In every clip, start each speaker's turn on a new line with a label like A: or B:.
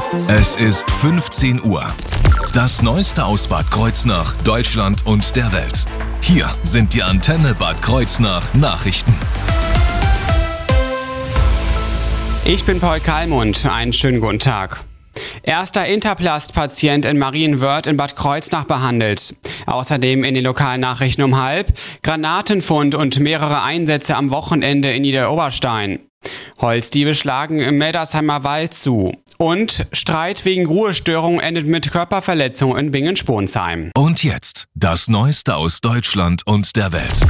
A: Es ist 15 Uhr. Das Neueste aus Bad Kreuznach, Deutschland und der Welt. Hier sind die Antenne Bad Kreuznach Nachrichten.
B: Ich bin Paul Kallmund. Einen schönen guten Tag. Erster Interplast-Patient in Marienwörth in Bad Kreuznach behandelt. Außerdem in den lokalen Nachrichten um 12:30 Granatenfund und mehrere Einsätze am Wochenende in Niederoberstein. Holzdiebe schlagen im Meldersheimer Wald zu. Und Streit wegen Ruhestörung endet mit Körperverletzung in Bingen-Sponsheim.
A: Und jetzt das Neueste aus Deutschland und der Welt.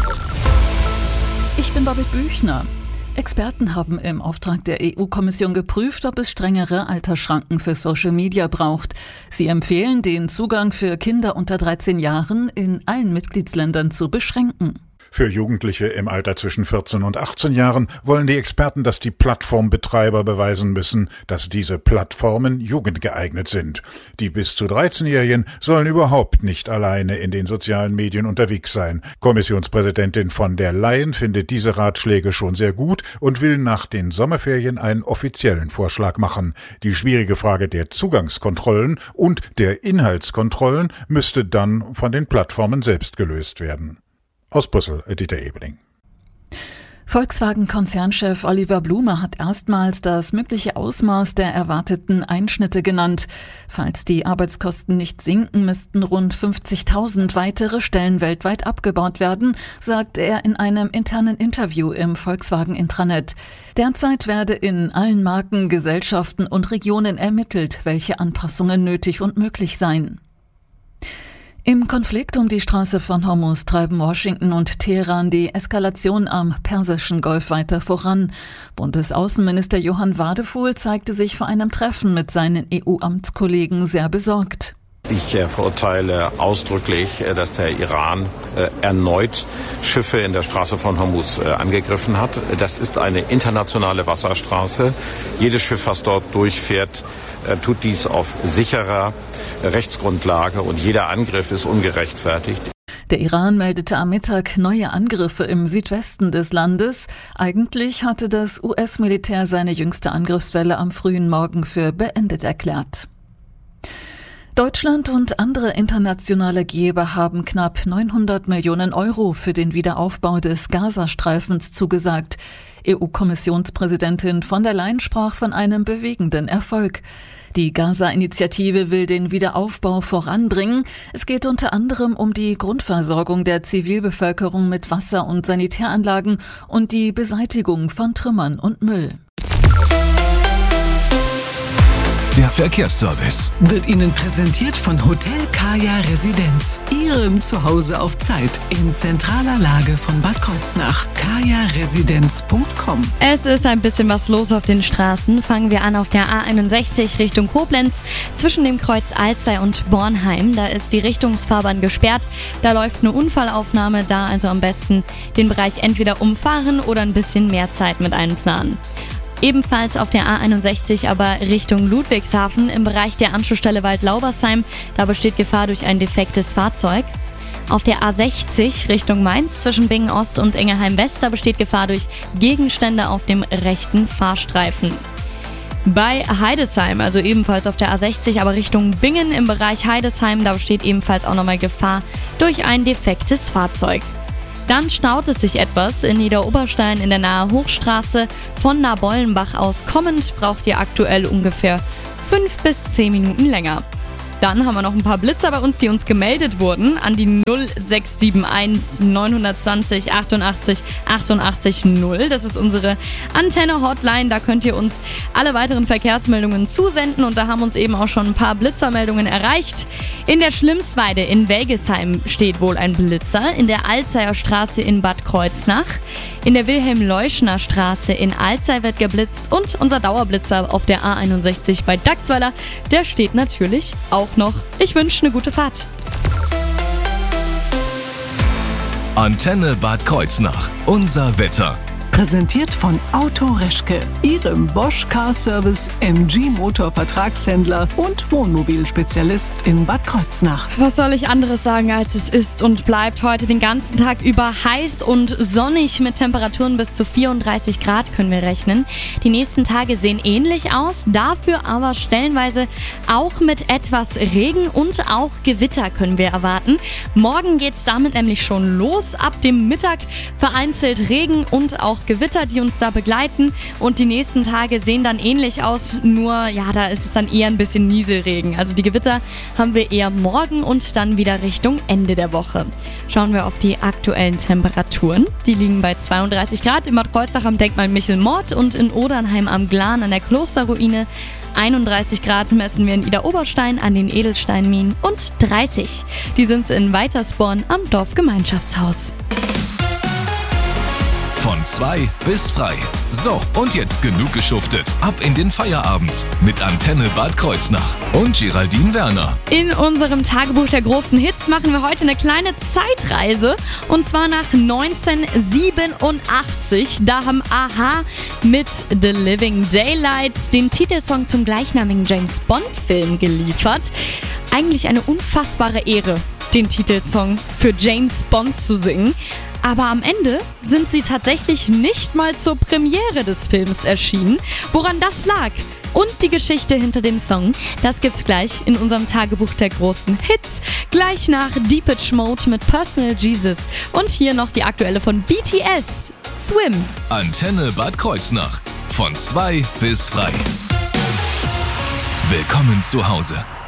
C: Ich bin Babette Büchner. Experten haben im Auftrag der EU-Kommission geprüft, ob es strengere Altersschranken für Social Media braucht. Sie empfehlen, den Zugang für Kinder unter 13 Jahren in allen Mitgliedsländern zu beschränken.
D: Für Jugendliche im Alter zwischen 14 und 18 Jahren wollen die Experten, dass die Plattformbetreiber beweisen müssen, dass diese Plattformen jugendgeeignet sind. Die bis zu 13-Jährigen sollen überhaupt nicht alleine in den sozialen Medien unterwegs sein. Kommissionspräsidentin von der Leyen findet diese Ratschläge schon sehr gut und will nach den Sommerferien einen offiziellen Vorschlag machen. Die schwierige Frage der Zugangskontrollen und der Inhaltskontrollen müsste dann von den Plattformen selbst gelöst werden. Aus Brüssel, Dieter Ebeling.
C: Volkswagen-Konzernchef Oliver Blume hat erstmals das mögliche Ausmaß der erwarteten Einschnitte genannt. Falls die Arbeitskosten nicht sinken, müssten rund 50.000 weitere Stellen weltweit abgebaut werden, sagt er in einem internen Interview im Volkswagen-Intranet. Derzeit werde in allen Marken, Gesellschaften und Regionen ermittelt, welche Anpassungen nötig und möglich seien. Im Konflikt um die Straße von Hormuz treiben Washington und Teheran die Eskalation am Persischen Golf weiter voran. Bundesaußenminister Johann Wadefuhl zeigte sich vor einem Treffen mit seinen EU-Amtskollegen sehr besorgt.
E: Ich verurteile ausdrücklich, dass der Iran erneut Schiffe in der Straße von Hormuz angegriffen hat. Das ist eine internationale Wasserstraße. Jedes Schiff, was dort durchfährt, tut dies auf sicherer Rechtsgrundlage und jeder Angriff ist ungerechtfertigt.
C: Der Iran meldete am Mittag neue Angriffe im Südwesten des Landes. Eigentlich hatte das US-Militär seine jüngste Angriffswelle am frühen Morgen für beendet erklärt. Deutschland und andere internationale Geber haben knapp 900 Millionen Euro für den Wiederaufbau des Gazastreifens zugesagt. EU-Kommissionspräsidentin von der Leyen sprach von einem bewegenden Erfolg. Die Gaza-Initiative will den Wiederaufbau voranbringen. Es geht unter anderem um die Grundversorgung der Zivilbevölkerung mit Wasser- und Sanitäranlagen und die Beseitigung von Trümmern und Müll.
A: Der Verkehrsservice
F: wird Ihnen präsentiert von Hotel Kaya Residenz. Ihrem Zuhause auf Zeit in zentraler Lage von Bad Kreuznach. kajaresidenz.com.
G: Es ist ein bisschen was los auf den Straßen. Fangen wir an auf der A61 Richtung Koblenz. Zwischen dem Kreuz Alzey und Bornheim. Da ist die Richtungsfahrbahn gesperrt. Da läuft eine Unfallaufnahme. Da also am besten den Bereich entweder umfahren oder ein bisschen mehr Zeit mit einplanen. Ebenfalls auf der A61, aber Richtung Ludwigshafen im Bereich der Anschlussstelle Waldlaubersheim. Da besteht Gefahr durch ein defektes Fahrzeug. Auf der A60 Richtung Mainz zwischen Bingen Ost und Ingelheim West. Da besteht Gefahr durch Gegenstände auf dem rechten Fahrstreifen. Bei Heidesheim, also ebenfalls auf der A60, aber Richtung Bingen im Bereich Heidesheim. Da besteht ebenfalls auch nochmal Gefahr durch ein defektes Fahrzeug. Dann staut es sich etwas in Niederoberstein in der Nahe Hochstraße. Von Nabollenbach aus kommend braucht ihr aktuell ungefähr 5 bis 10 Minuten länger. Dann haben wir noch ein paar Blitzer bei uns, die uns gemeldet wurden an die 0671 920 88 88 0. Das ist unsere Antenne-Hotline. Da könnt ihr uns alle weiteren Verkehrsmeldungen zusenden. Und da haben uns eben auch schon ein paar Blitzermeldungen erreicht. In der Schlimmsweide in Welgesheim steht wohl ein Blitzer. In der Alzeyer Straße in Bad Kreuznach. In der Wilhelm-Leuschner Straße in Alzey wird geblitzt. Und unser Dauerblitzer auf der A61 bei Dachsweiler, der steht natürlich auch noch. Ich wünsche eine gute Fahrt.
A: Antenne Bad Kreuznach. Unser Wetter.
F: Präsentiert von Auto Reschke, Ihrem Bosch Car Service MG Motor Vertragshändler und Wohnmobilspezialist in Bad Kreuznach.
G: Was soll ich anderes sagen, als es ist und bleibt heute den ganzen Tag über heiß und sonnig mit Temperaturen bis zu 34 Grad können wir rechnen. Die nächsten Tage sehen ähnlich aus, dafür aber stellenweise auch mit etwas Regen und auch Gewitter können wir erwarten. Morgen geht es damit nämlich schon los. Ab dem Mittag vereinzelt Regen und auch Gewitter, die uns da begleiten. Und die nächsten Tage sehen dann ähnlich aus, nur ja, da ist es dann eher ein bisschen Nieselregen. Also die Gewitter haben wir eher morgen und dann wieder Richtung Ende der Woche. Schauen wir auf die aktuellen Temperaturen. Die liegen bei 32 Grad in Bad Kreuznach am Denkmal Michelmord und in Odernheim am Glan an der Klosterruine. 31 Grad messen wir in Idar-Oberstein an den Edelsteinminen und 30. Die sind in Weitersborn am Dorfgemeinschaftshaus.
A: Von 2 bis frei. So, und jetzt genug geschuftet. Ab in den Feierabend mit Antenne Bad Kreuznach und Geraldine Werner.
G: In unserem Tagebuch der großen Hits machen wir heute eine kleine Zeitreise. Und zwar nach 1987. Da haben a-ha mit The Living Daylights den Titelsong zum gleichnamigen James-Bond-Film geliefert. Eigentlich eine unfassbare Ehre, den Titelsong für James Bond zu singen. Aber am Ende sind sie tatsächlich nicht mal zur Premiere des Films erschienen. Woran das lag und die Geschichte hinter dem Song, das gibt's gleich in unserem Tagebuch der großen Hits. Gleich nach Depeche Mode mit Personal Jesus. Und hier noch die aktuelle von BTS, Swim.
A: Antenne Bad Kreuznach. Von 2 bis frei. Willkommen zu Hause.